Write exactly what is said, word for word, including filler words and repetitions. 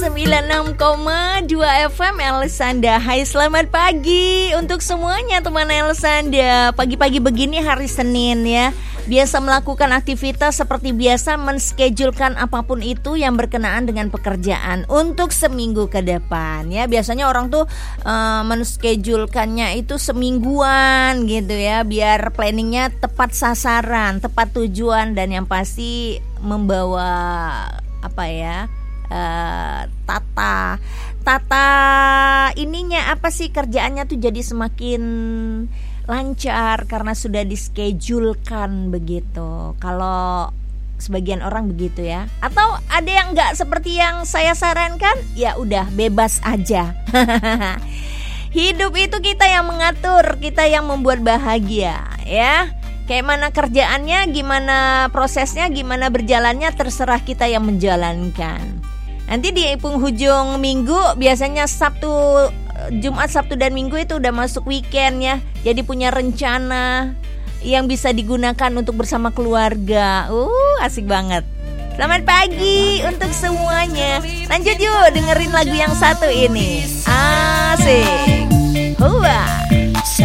sembilan puluh enam koma dua F M Elsanda. Hai, selamat pagi untuk semuanya teman Elsanda. Pagi-pagi begini hari Senin ya. Biasa melakukan aktivitas seperti biasa, menschedulkan apapun itu yang berkenaan dengan pekerjaan untuk seminggu ke depan ya. Biasanya orang tuh uh, menschedulkannya itu semingguan gitu ya, biar planningnya tepat sasaran, tepat tujuan, dan yang pasti membawa apa ya, Uh, tata tata ininya apa sih, kerjaannya tuh jadi semakin lancar karena sudah dischedulkan begitu. Kalau sebagian orang begitu ya. Atau ada yang nggak seperti yang saya sarankan, ya udah bebas aja. Hidup itu kita yang mengatur, kita yang membuat bahagia ya. Kayak mana kerjaannya, gimana prosesnya, gimana berjalannya, terserah kita yang menjalankan. Nanti di penghujung minggu, biasanya Sabtu, Jumat, Sabtu dan Minggu itu udah masuk weekend ya. Jadi punya rencana yang bisa digunakan untuk bersama keluarga. Uh, asik banget. Selamat pagi untuk semuanya. Lanjut yuk dengerin lagu yang satu ini. Asik. Hua.